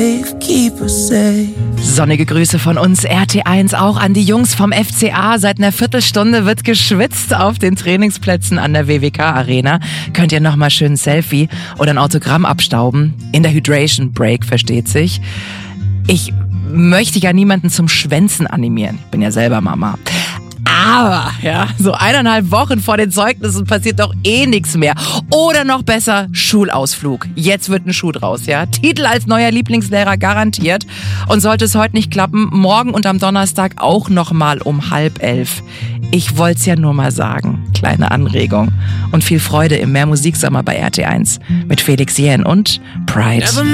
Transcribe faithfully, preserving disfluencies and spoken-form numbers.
Keep us safe. Sonnige Grüße von uns R T eins auch an die Jungs vom F C A. Seit einer Viertelstunde wird geschwitzt auf den Trainingsplätzen an der W W K Arena. Könnt ihr nochmal schön ein Selfie oder ein Autogramm abstauben. In der Hydration Break, versteht sich. Ich möchte ja niemanden zum Schwänzen animieren. Ich bin ja selber Mama. Aber, ja, so eineinhalb Wochen vor den Zeugnissen passiert doch eh nichts mehr. Oder noch besser, Schulausflug. Jetzt wird ein Schuh draus, ja. Titel als neuer Lieblingslehrer garantiert. Und sollte es heute nicht klappen, morgen und am Donnerstag auch nochmal um halb elf. Ich wollte es ja nur mal sagen. Kleine Anregung. Und viel Freude im Mehr Musiksommer bei R T eins mit Felix Jähn und Pride.